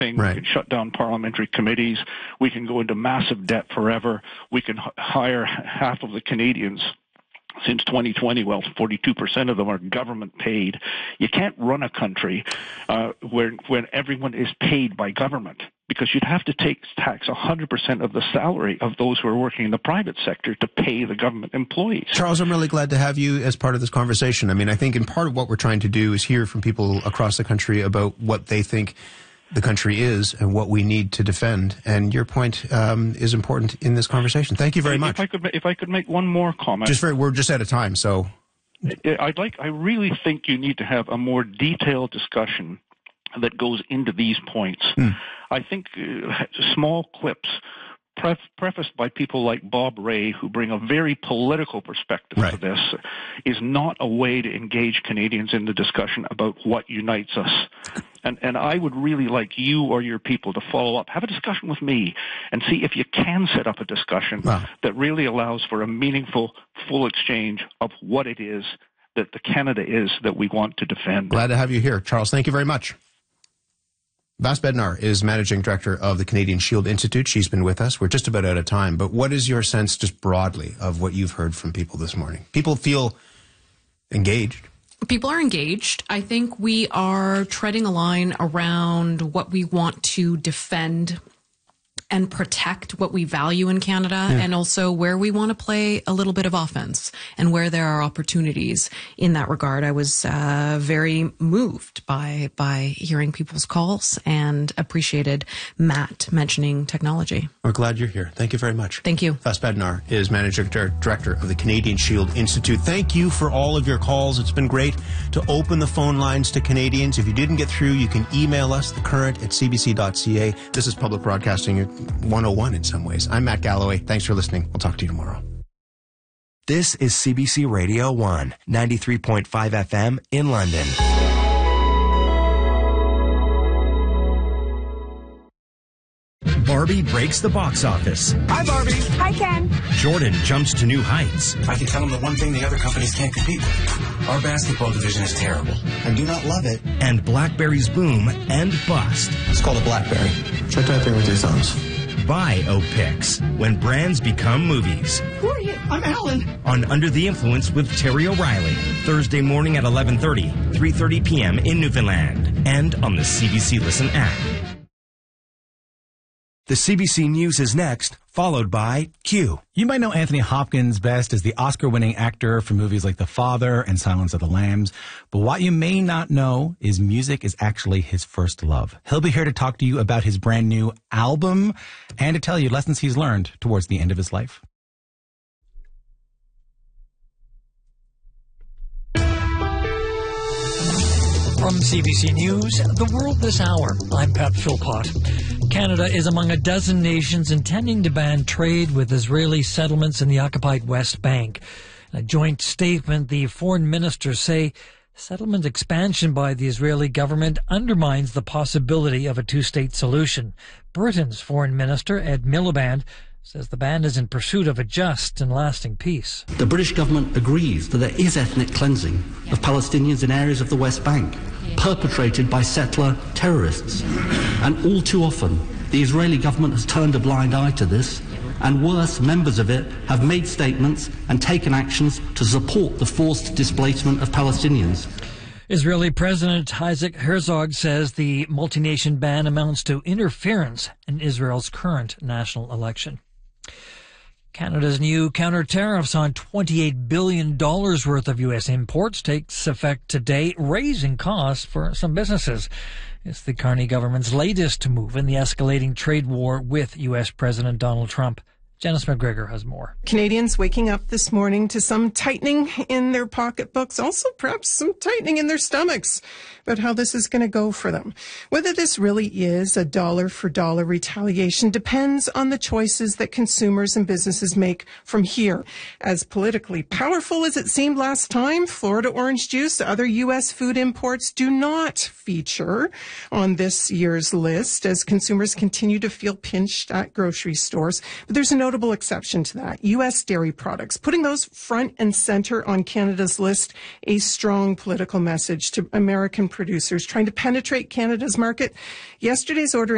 We can shut down parliamentary committees. We can go into massive debt forever. We can hire half of the Canadians. Since 2020, 42% of them are government paid. You can't run a country where everyone is paid by government, because you'd have to tax 100% of the salary of those who are working in the private sector to pay the government employees. Charles, I'm really glad to have you as part of this conversation. I mean, I think in part of what we're trying to do is hear from people across the country about what they think the country is and what we need to defend. And your point is important in this conversation. Thank you very much. If I could make one more comment. We're just out of time, so. I really think you need to have a more detailed discussion that goes into these points. I think small clips prefaced by people like Bob Ray, who bring a very political perspective to this, is not a way to engage Canadians in the discussion about what unites us. And I would really like you or your people to follow up, have a discussion with me, and see if you can set up a discussion that really allows for a meaningful, full exchange of what it is that the Canada is that we want to defend. Glad to have you here. Charles, thank you very much. Vas Bednar is Managing Director of the Canadian Shield Institute. She's been with us. We're just about out of time. But what is your sense, just broadly, of what you've heard from people this morning? People feel engaged. People are engaged. I think we are treading a line around what we want to defend and protect, what we value in Canada, and also where we want to play a little bit of offense and where there are opportunities in that regard. I was very moved by hearing people's calls and appreciated Matt mentioning technology. We're glad you're here. Thank you very much. Thank you. Vas Bednar is Managing Director of the Canadian Shield Institute. Thank you for all of your calls. It's been great to open the phone lines to Canadians. If you didn't get through, you can email us, thecurrent@cbc.ca. This is Public Broadcasting 101 in some ways. I'm Matt Galloway. Thanks for listening. We'll talk to you tomorrow. This is CBC Radio 1, 93.5 FM in London. Barbie breaks the box office. Hi, Barbie. Hi, Ken. Jordan jumps to new heights. I can tell them the one thing the other companies can't compete with. Our basketball division is terrible. I do not love it. And BlackBerry's boom and bust. It's called a BlackBerry. Try typing with your thumbs. Biopics, when brands become movies. Who are you? I'm Alan. On Under the Influence with Terry O'Reilly. Thursday morning at 11:30, 3:30 p.m. in Newfoundland. And on the CBC Listen app. The CBC News is next, followed by Q. You might know Anthony Hopkins best as the Oscar-winning actor for movies like The Father and Silence of the Lambs. But what you may not know is music is actually his first love. He'll be here to talk to you about his brand new album and to tell you lessons he's learned towards the end of his life. From CBC News, The World This Hour, I'm Pat Philpott. Canada is among a dozen nations intending to ban trade with Israeli settlements in the occupied West Bank. In a joint statement, the foreign ministers say settlement expansion by the Israeli government undermines the possibility of a two-state solution. Britain's foreign minister, Ed Miliband, says the ban is in pursuit of a just and lasting peace. The British government agrees that there is ethnic cleansing of Palestinians in areas of the West Bank, perpetrated by settler terrorists. And all too often, the Israeli government has turned a blind eye to this, and worse, members of it have made statements and taken actions to support the forced displacement of Palestinians. Israeli President Isaac Herzog says the multi-nation ban amounts to interference in Israel's current national election. Canada's new counter-tariffs on $28 billion worth of U.S. imports takes effect today, raising costs for some businesses. It's the Carney government's latest move in the escalating trade war with U.S. President Donald Trump. Janice McGregor has more. Canadians waking up this morning to some tightening in their pocketbooks, also perhaps some tightening in their stomachs, about how this is going to go for them. Whether this really is a dollar-for-dollar retaliation depends on the choices that consumers and businesses make from here. As politically powerful as it seemed last time, Florida orange juice, other U.S. food imports do not feature on this year's list as consumers continue to feel pinched at grocery stores. But there's a notable exception to that. U.S. dairy products, putting those front and center on Canada's list, a strong political message to American producers trying to penetrate Canada's market. Yesterday's order